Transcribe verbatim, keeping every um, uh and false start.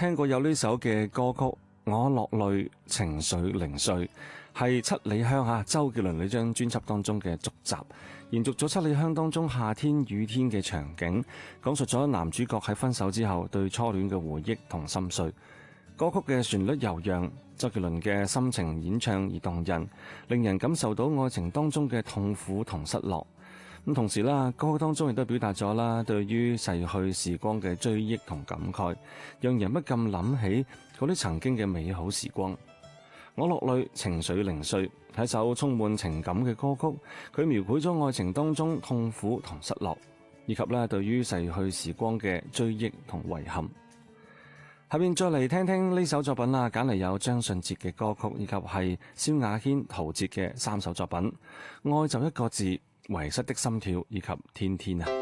聽過有呢首嘅歌曲，我落淚情緒零碎，係七里香啊，周杰倫呢張專輯當中嘅續集，延續咗七里香當中夏天雨天嘅場景，講述咗男主角喺分手之後對初戀嘅回憶同心碎。歌曲嘅旋律悠揚，周杰倫嘅心情演唱而動人，令人感受到愛情當中嘅痛苦同失落。咁同時啦，歌曲當中亦都表達咗啦對於逝去時光嘅追憶同感慨，讓人不禁諗起嗰啲曾經嘅美好時光。我落淚情緒零碎係一首充滿情感嘅歌曲，佢描繪咗愛情當中痛苦同失落，以及咧對於逝去時光嘅追憶同遺憾。下面再嚟聽聽呢首作品啦，揀嚟有張信哲嘅歌曲，以及係蕭亞軒、陶喆嘅三首作品，愛就一個字，遺失的心跳以及天天啊。